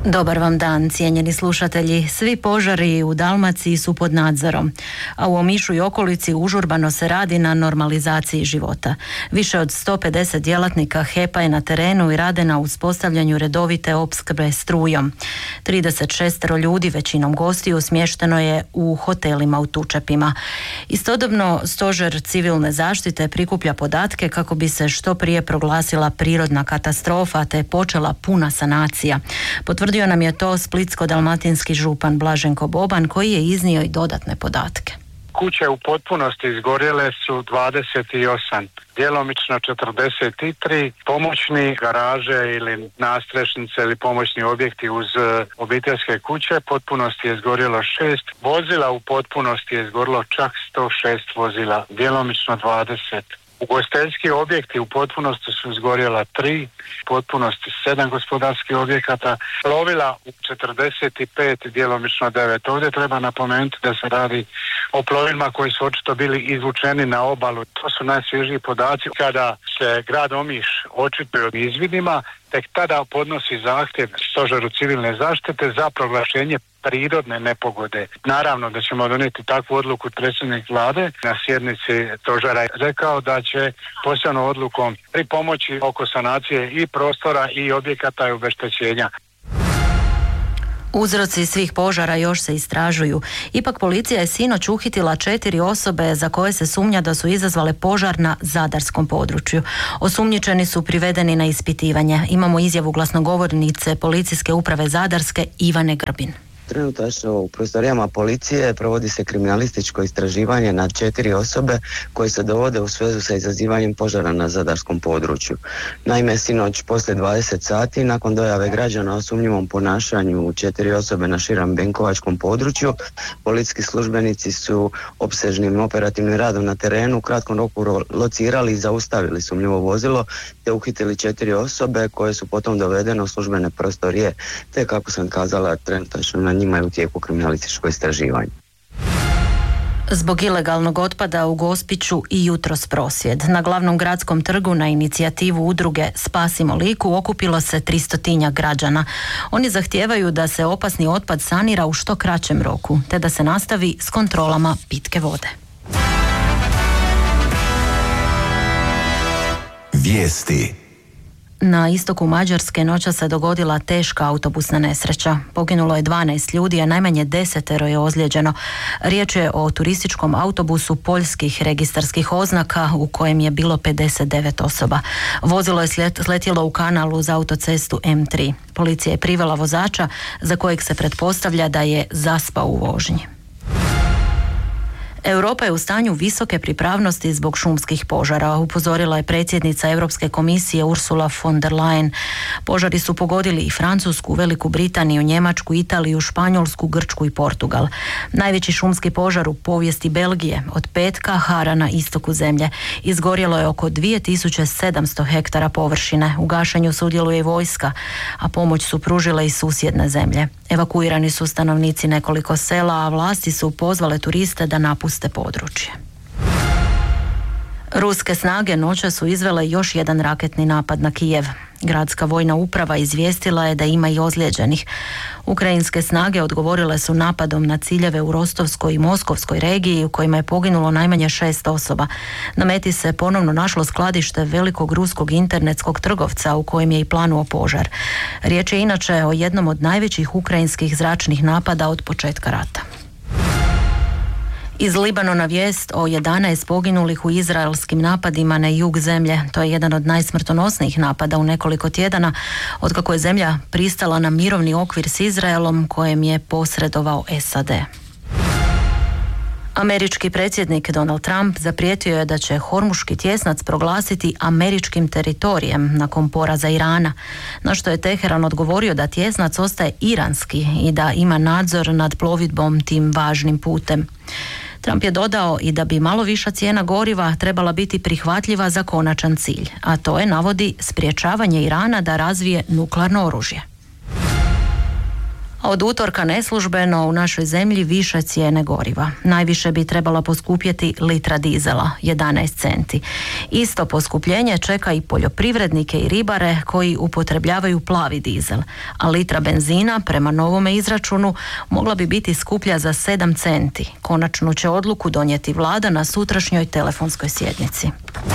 Dobar vam dan, cijenjeni slušatelji. Svi požari u Dalmaciji su pod nadzorom, a u Omišu i okolici užurbano se radi na normalizaciji života. Više od 150 djelatnika HEP-a je na terenu i rade na uspostavljanju redovite opskrbe strujom. 36 ljudi, većinom gostiju, smješteno je u hotelima u Tučepima. Istodobno, Stožer civilne zaštite prikuplja podatke kako bi se što prije proglasila prirodna katastrofa te počela puna sanacija. Potvrdio nam je to splitsko-dalmatinski župan Blaženko Boban, koji je iznio i dodatne podatke. Kuće u potpunosti izgorjele su 28, djelomično 43, pomoćni garaže ili nastrešnice ili pomoćni objekti uz obiteljske kuće, potpunosti je izgorjelo 6, vozila u potpunosti je izgorjelo čak 106 vozila, djelomično 20. Ugostiteljski objekti u potpunosti su izgorjela 3, u potpunosti 7 gospodarskih objekata, plovila u 45, djelomično 9. Ovdje treba napomenuti da se radi o plovilima koji su očito bili izvučeni na obalu. To su najsvježiji podaci. Kada se grad Omiš očituje o izvidima, tek tada podnosi zahtjev Stožeru civilne zaštite za proglašenje prirodne nepogode. Naravno da ćemo donijeti takvu odluku. Predsjednik vlade na sjednici stožera je rekao da će posebnom odlukom pripomoći oko sanacije i prostora i objekata i obeštećenja. Uzroci svih požara još se istražuju. Ipak policija je sinoć uhitila 4 osobe za koje se sumnja da su izazvale požar na zadarskom području. Osumnjičeni su privedeni na ispitivanje. Imamo izjavu glasnogovornice Policijske uprave Zadarske Ivane Grbin. Trenutačno u prostorijama policije provodi se kriminalističko istraživanje nad 4 osobe koje se dovode u svezu sa izazivanjem požara na zadarskom području. Naime, sinoć poslije 20 sati, nakon dojave građana o sumnjivom ponašanju 4 osobe na širom benkovačkom području, policijski službenici su opsežnim operativnim radom na terenu u kratkom roku locirali i zaustavili sumnjivo vozilo te uhitili 4 osobe koje su potom dovedene u službene prostorije, te kako sam kazala, trenutačno na njima je u tijeku kriminalističko istraživanje. Zbog ilegalnog otpada u Gospiću i jutros prosvjed. Na glavnom gradskom trgu na inicijativu udruge Spasimo Liku okupilo se 300 građana. Oni zahtijevaju da se opasni otpad sanira u što kraćem roku, te da se nastavi s kontrolama pitke vode. Vijesti. Na istoku Mađarske noćas se dogodila teška autobusna nesreća. Poginulo je 12 ljudi, a najmanje 10 je ozlijeđeno. Riječ je o turističkom autobusu poljskih registarskih oznaka u kojem je bilo 59 osoba. Vozilo je sletjelo u kanal uz autocestu M3. Policija je privela vozača za kojeg se pretpostavlja da je zaspao u vožnji. Europa je u stanju visoke pripravnosti zbog šumskih požara, upozorila je predsjednica Europske komisije Ursula von der Leyen. Požari su pogodili i Francusku, Veliku Britaniju, Njemačku, Italiju, Španjolsku, Grčku i Portugal. Najveći šumski požar u povijesti Belgije od petka hara na istoku zemlje. Izgorjelo je oko 2700 hektara površine. U gašenju sudjeluje i vojska, a pomoć su pružile i susjedne zemlje. Evakuirani su stanovnici nekoliko sela, a vlasti su pozvale turiste da napuste područje. Ruske snage noća su izvele još jedan raketni napad na Kijev. Gradska vojna uprava izvijestila je da ima i ozlijeđenih. Ukrajinske snage odgovorile su napadom na ciljeve u Rostovskoj i Moskovskoj regiji u kojima je poginulo najmanje 6 osoba. Na meti se ponovno našlo skladište velikog ruskog internetskog trgovca u kojem je i planuo požar. Riječ je inače o jednom od najvećih ukrajinskih zračnih napada od početka rata. Iz Libanona vijest o 11 poginulih u izraelskim napadima na jug zemlje. To je jedan od najsmrtonosnijih napada u nekoliko tjedana otkako je zemlja pristala na mirovni okvir s Izraelom kojem je posredovao SAD. Američki predsjednik Donald Trump zaprijetio je da će Hormuški tjesnac proglasiti američkim teritorijem nakon poraza Irana, na što je Teheran odgovorio da tjesnac ostaje iranski i da ima nadzor nad plovidbom tim važnim putem. Trump je dodao i da bi malo viša cijena goriva trebala biti prihvatljiva za konačan cilj, a to je, navodi, sprječavanje Irana da razvije nuklearno oružje. A od utorka neslužbeno u našoj zemlji više cijene goriva. Najviše bi trebala poskupjeti litra dizela, 11 centi. Isto poskupljenje čeka i poljoprivrednike i ribare koji upotrebljavaju plavi dizel. A litra benzina, prema novome izračunu, mogla bi biti skuplja za 7 centi. Konačnu će odluku donijeti vlada na sutrašnjoj telefonskoj sjednici.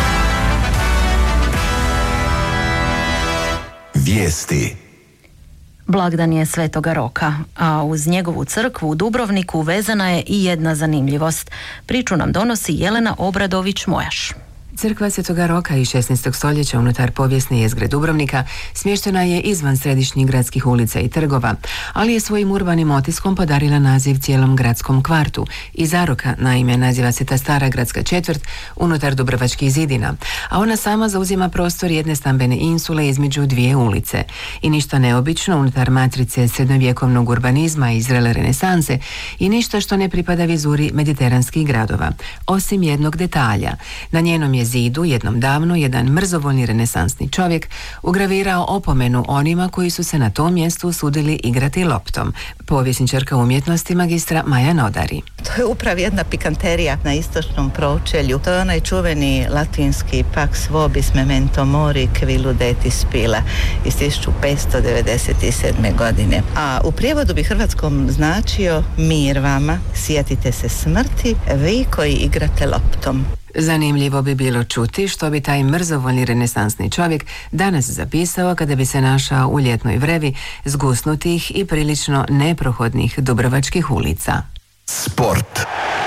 Vijesti. Blagdan je Svetoga Roka, a uz njegovu crkvu u Dubrovniku vezana je i jedna zanimljivost. Priču nam donosi Jelena Obradović-Mojaš. Crkva Svetoga Roka iz 16. stoljeća unutar povijesne jezgre Dubrovnika smještena je izvan središnjih gradskih ulica i trgova, ali je svojim urbanim otiskom podarila naziv cijelom gradskom kvartu. I Zaroka, naime, naziva se ta stara gradska četvrt unutar Dubrovačkih zidina, a ona sama zauzima prostor jedne stambene insule između dvije ulice. I ništa neobično unutar matrice srednjovjekovnog urbanizma i zrele renesanse i ništa što ne pripada vizuri mediteranskih gradova, osim jednog detalja. Na njenom je zidu jednom davno jedan mrzovoljni renesansni čovjek ugravirao opomenu onima koji su se na tom mjestu usudili igrati loptom. Povjesničarka umjetnosti magistra Maja Nodari. To je upravo jedna pikanterija na istočnom pročelju. To je onaj čuveni latinski pax vobis memento mori qui ludetis spila iz 1597. godine. A u prijevodu bi hrvatskom značio mir vama, sjetite se smrti, vi koji igrate loptom. Zanimljivo bi bilo čuti što bi taj mrzovoljni renesansni čovjek danas zapisao kada bi se našao u ljetnoj vrevi zgusnutih i prilično neprohodnih dubrovačkih ulica. Sport.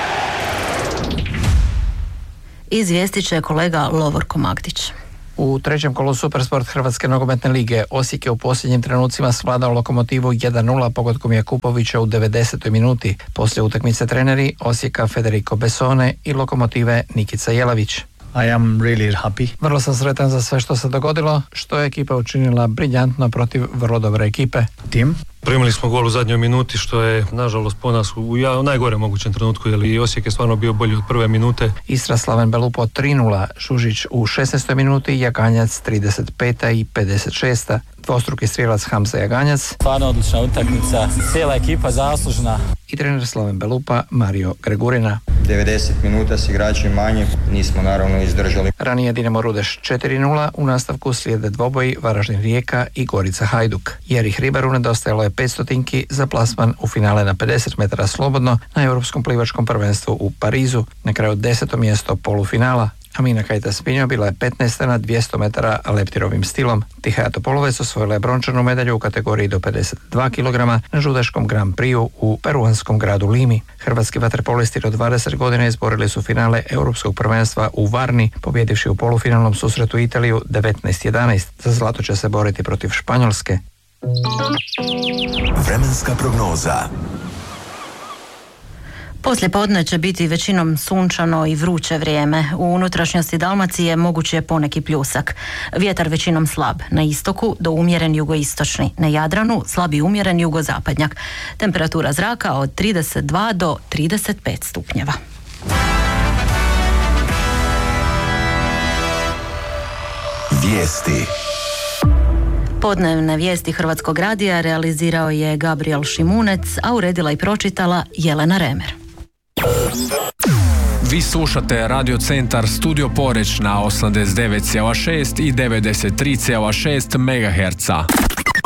Izvijestit će kolega Lovorko Magdić. U trećem kolu Supersport Hrvatske nogometne lige Osijek je u posljednjim trenucima svladao Lokomotivu 1-0 pogodkom Jakupovića u 90. minuti. Poslije utakmice treneri Osijeka Federico Bessone i Lokomotive Nikica Jelavić. I am really happy. Vrlo sam sretan za sve što se dogodilo, što je ekipa učinila briljantno protiv vrlo dobre ekipe. Tim. Primili smo gol u zadnjoj minuti, što je nažalost po nas u najgore mogućem trenutku, jer i Osijek je stvarno bio bolji od prve minute. Istra Slaven Belupo 3-0, Šužić u 16. minuti, Jaganjac 35. i 56. Dvostruki strijelac Hamza Jaganjac. Stvarno odlična utakmica, cijela ekipa zaslužna. I trener Slaven Belupa Mario Gregurina. 90 minuta s igračem manje, nismo naravno izdržali. Ranije Dinamo Rudeš 4-0, u nastavku slijede dvoboji Varaždin Rijeka i Gorica Hajduk. Jerih Ribaru nedostajalo je 500 za plasman u finale na 50 metara slobodno na Europskom plivačkom prvenstvu u Parizu, na kraju 10. mjesto polufinala. Amina Kajta-Spinjo bila je 15. na 200 metara leptirovim stilom. Tihaja Topolovec osvojila je brončanu medalju u kategoriji do 52 kg na žudaškom Grand Prixu u peruanskom gradu Limi. Hrvatski vaterpolisti do 20 godina izborili su finale Europskog prvenstva u Varni, pobjedivši u polufinalnom susretu Italiju 19-11. Za zlato će se boriti protiv Španjolske. Vremenska prognoza. Poslijepodne će biti većinom sunčano i vruće vrijeme. U unutrašnjosti Dalmacije moguć je poneki pljusak. Vjetar većinom slab. Na istoku do umjeren jugoistočni. Na Jadranu slab i umjeren jugozapadnjak. Temperatura zraka od 32 do 35 stupnjeva. Vijesti. Podnevne vijesti Hrvatskog radija realizirao je Gabriel Šimunec, a uredila i pročitala Jelena Remer. Vi slušate Radio Centar Studio Poreć na 89,6 i 93,6 MHz.